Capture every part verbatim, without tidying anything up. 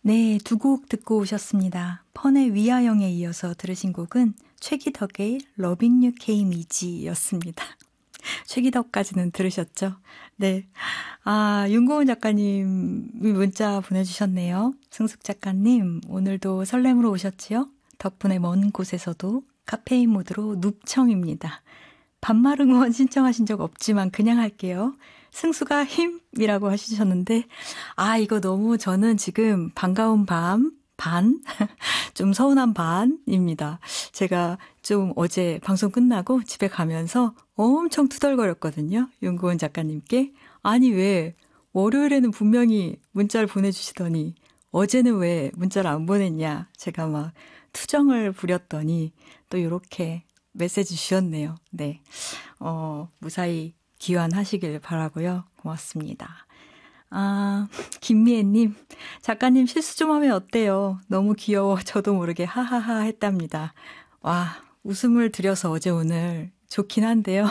네, 두 곡 듣고 오셨습니다. 펀의 위아영에 이어서 들으신 곡은 최기덕의 Loving You Came Easy 였습니다. 최기덕까지는 들으셨죠? 네. 아, 윤고은 작가님이 문자 보내주셨네요. 승숙 작가님, 오늘도 설렘으로 오셨지요? 덕분에 먼 곳에서도 카페인 모드로 눕청입니다. 반말 응원 신청하신 적 없지만 그냥 할게요. 승수가 힘이라고 하시셨는데, 아, 이거 너무 저는 지금 반가운 밤, 반, 좀 서운한 반입니다. 제가 좀 어제 방송 끝나고 집에 가면서 엄청 투덜거렸거든요. 윤고은 작가님께. 아니, 왜 월요일에는 분명히 문자를 보내주시더니 어제는 왜 문자를 안 보냈냐. 제가 막 투정을 부렸더니 또 이렇게 메시지 주셨네요. 네. 어, 무사히 귀환하시길 바라고요. 고맙습니다. 아, 김미애님, 작가님 실수 좀 하면 어때요? 너무 귀여워. 저도 모르게 하하하 했답니다. 와, 웃음을 들여서 어제 오늘 좋긴 한데요.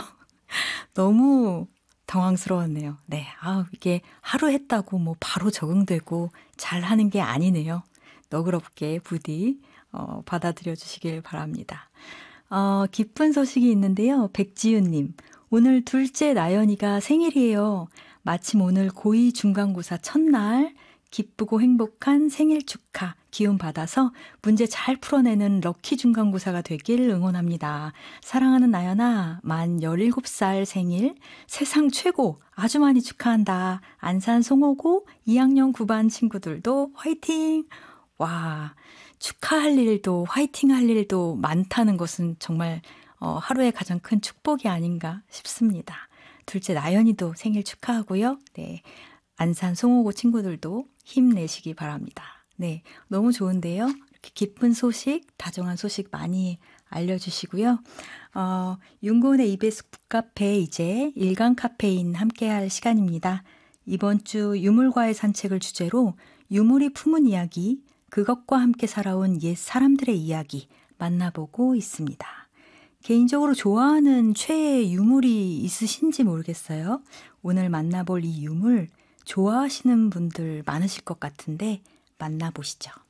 너무 당황스러웠네요. 네, 아, 이게 하루 했다고 뭐 바로 적응되고 잘하는 게 아니네요. 너그럽게 부디 어, 받아들여 주시길 바랍니다. 어, 기쁜 소식이 있는데요. 백지윤님, 오늘 둘째 나연이가 생일이에요. 마침 오늘 고이 중간고사 첫날 기쁘고 행복한 생일 축하 기운 받아서 문제 잘 풀어내는 럭키 중간고사가 되길 응원합니다. 사랑하는 나연아, 만 열일곱 살 생일 세상 최고 아주 많이 축하한다. 안산 송호고 이 학년 구 반 친구들도 화이팅! 와, 축하할 일도 화이팅 할 일도 많다는 것은 정말 어, 하루의 가장 큰 축복이 아닌가 싶습니다. 둘째 나연이도 생일 축하하고요. 네, 안산 송호고 친구들도 힘내시기 바랍니다. 네, 너무 좋은데요. 이렇게 기쁜 소식, 다정한 소식 많이 알려주시고요. 어, 윤고은의 이비에스 북카페 이제 일간 카페인 함께할 시간입니다. 이번 주 유물과의 산책을 주제로 유물이 품은 이야기, 그것과 함께 살아온 옛 사람들의 이야기 만나보고 있습니다. 개인적으로 좋아하는 최애 유물이 있으신지 모르겠어요. 오늘 만나볼 이 유물 좋아하시는 분들 많으실 것 같은데 만나보시죠.